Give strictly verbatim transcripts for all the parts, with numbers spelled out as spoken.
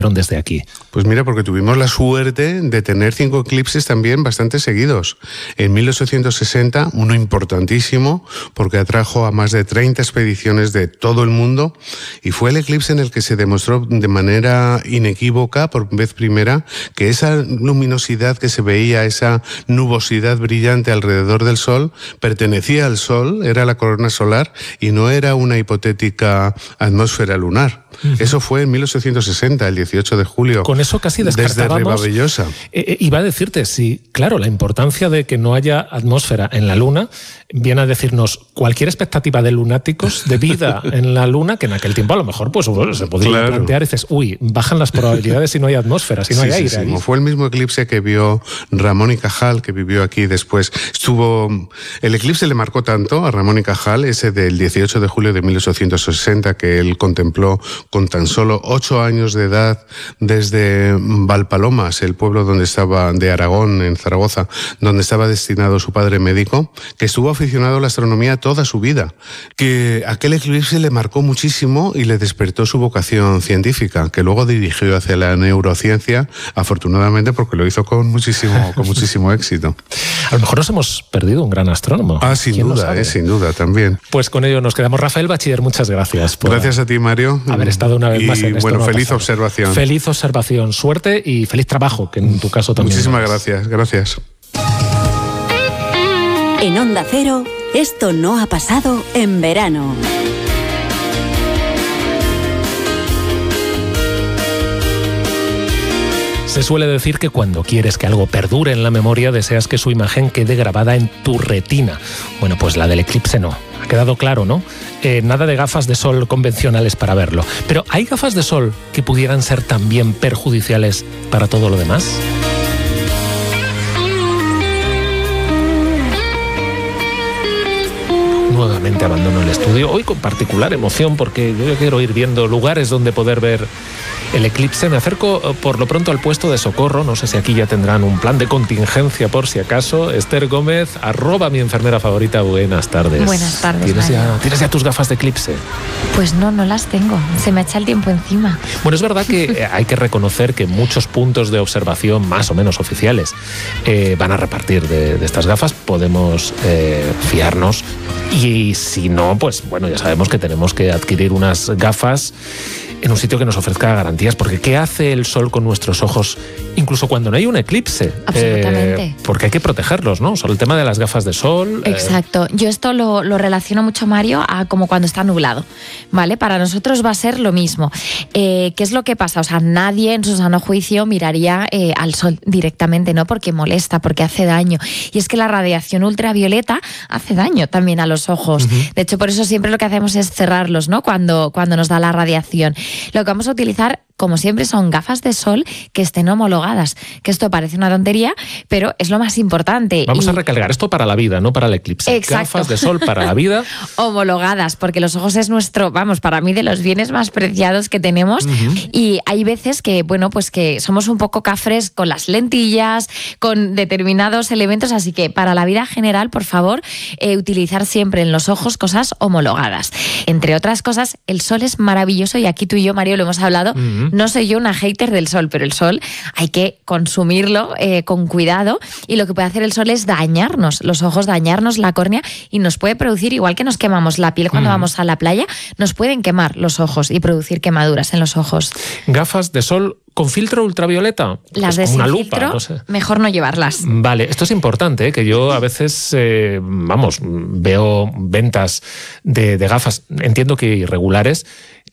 desde aquí? Pues mira, porque tuvimos la suerte de tener cinco eclipses también bastante seguidos. En mil ochocientos sesenta, uno importantísimo, porque atrajo a más de treinta expediciones de todo el mundo, y fue el eclipse en el que se demostró de manera inequívoca, por vez primera, que esa luminosidad que se veía, esa nubosidad brillante alrededor del Sol, pertenecía al Sol, era la corona solar, y no era una hipotética atmósfera lunar. Uh-huh. Eso fue en mil ochocientos sesenta, el dieciocho de julio. Con eso casi descartábamos. Desde Ribavellosa. Eh, iba a decirte, sí, claro, la importancia de que no haya atmósfera en la Luna viene a decirnos cualquier expectativa de lunáticos de vida en la Luna, que en aquel tiempo a lo mejor pues bueno, se podría claro. plantear y dices, uy, bajan las probabilidades si no hay atmósfera, si no sí, hay sí, aire. Sí, fue el mismo eclipse que vio Ramón y Cajal, que vivió aquí después. Estuvo, el eclipse le marcó tanto a Ramón y Cajal, ese del dieciocho de julio de mil ochocientos sesenta, que él contempló con tan solo ocho años de edad desde Valpalomas, el pueblo donde estaba, de Aragón, en Zaragoza, donde estaba destinado su padre médico, que estuvo aficionado a la astronomía toda su vida, que aquel eclipse le marcó muchísimo y le despertó su vocación científica, que luego dirigió hacia la neurociencia, afortunadamente porque lo hizo con muchísimo, con muchísimo éxito. A lo mejor nos hemos perdido un gran astrónomo. Ah, sin duda, eh, sin duda, también. Pues con ello nos quedamos. Rafael Bachiller, muchas gracias. Por gracias a ti, Mario. Haber estado una vez y, más en esto. Bueno, no feliz observación. Feliz observación, suerte y feliz trabajo, que en tu caso también. Muchísimas gracias, gracias. En Onda Cero, esto no ha pasado en verano. Se suele decir que cuando quieres que algo perdure en la memoria, deseas que su imagen quede grabada en tu retina. Bueno, pues la del eclipse no. Ha quedado claro, ¿no? Eh, nada de gafas de sol convencionales para verlo. Pero ¿hay gafas de sol que pudieran ser también perjudiciales para todo lo demás? Nuevamente abandono el estudio, hoy con particular emoción, porque yo quiero ir viendo lugares donde poder ver el eclipse. Me acerco por lo pronto al puesto de socorro. No sé si aquí ya tendrán un plan de contingencia por si acaso. Esther Gómez, arroba mi enfermera favorita. Buenas tardes. Buenas tardes. ¿Tienes ya, ¿Tienes ya tus gafas de eclipse? Pues no, no las tengo. Se me echa el tiempo encima. Bueno, es verdad que hay que reconocer que muchos puntos de observación más o menos oficiales eh, van a repartir de, de estas gafas. Podemos eh, fiarnos. Y si no, pues bueno, ya sabemos que tenemos que adquirir unas gafas en un sitio que nos ofrezca garantías, porque ¿qué hace el sol con nuestros ojos incluso cuando no hay un eclipse? Absolutamente. Eh, porque hay que protegerlos, ¿no? Sobre el tema de las gafas de sol. Exacto. Eh... Yo esto lo, lo relaciono mucho, Mario, a como cuando está nublado, ¿vale? Para nosotros va a ser lo mismo. Eh, ¿Qué es lo que pasa? O sea, nadie en su sano juicio miraría eh, al sol directamente, ¿no? Porque molesta, porque hace daño. Y es que la radiación ultravioleta hace daño también a los ojos. Uh-huh. De hecho, por eso siempre lo que hacemos es cerrarlos, ¿no? Cuando, cuando nos da la radiación. Lo que vamos a utilizar, como siempre, son gafas de sol que estén homologadas. Que esto parece una tontería, pero es lo más importante. Vamos y... a recalcar esto para la vida, no para el eclipse. Exacto. Gafas de sol para la vida. Homologadas, porque los ojos es nuestro, vamos, para mí de los bienes más preciados que tenemos. Uh-huh. Y hay veces que, bueno, pues que somos un poco cafres con las lentillas, con determinados elementos, así que para la vida general, por favor, eh, utilizar siempre en los ojos cosas homologadas. Entre otras cosas, el sol es maravilloso y aquí tú y yo, Mario, lo hemos hablado. Uh-huh. No soy yo una hater del sol, pero el sol hay que consumirlo eh, con cuidado, y lo que puede hacer el sol es dañarnos los ojos, dañarnos la córnea, y nos puede producir, igual que nos quemamos la piel cuando uh-huh. vamos a la playa, nos pueden quemar los ojos y producir quemaduras en los ojos. Gafas de sol ¿con filtro ultravioleta? Las pues de una sin lupa, filtro, no sé. Mejor no llevarlas. Vale, esto es importante, ¿eh? Que yo a veces, eh, vamos, veo ventas de, de gafas, entiendo que irregulares,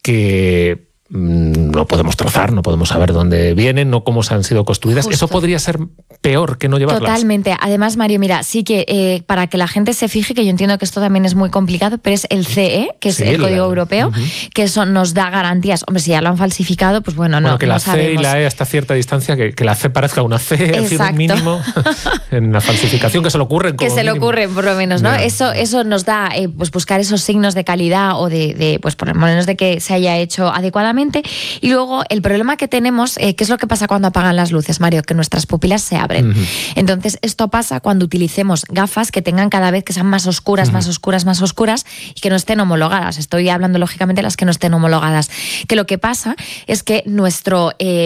que no podemos trazar, no podemos saber dónde vienen, no cómo se han sido construidas. Justo. Eso podría ser peor que no llevarlas. Totalmente. Además, Mario, mira, sí que eh, para que la gente se fije, que yo entiendo que esto también es muy complicado, pero es el C E, que es sí, el Código la... Europeo, uh-huh. que eso nos da garantías. Hombre, si ya lo han falsificado, pues bueno, no, bueno, que no la sabemos. C y la E hasta cierta distancia, que, que la C parezca una C, es decir, un mínimo en la falsificación, que se le ocurren como Que se le mínimo. ocurren, por lo menos, ¿no? Yeah. Eso, eso nos da, eh, pues buscar esos signos de calidad o de, de, pues por lo menos de que se haya hecho adecuadamente. Y luego, el problema que tenemos, eh, ¿qué es lo que pasa cuando apagan las luces, Mario? Que nuestras pupilas se abren. Uh-huh. Entonces, esto pasa cuando utilicemos gafas que tengan cada vez que sean más oscuras, uh-huh. más oscuras, más oscuras, y que no estén homologadas. Estoy hablando, lógicamente, de las que no estén homologadas. Que lo que pasa es que nuestro... Eh,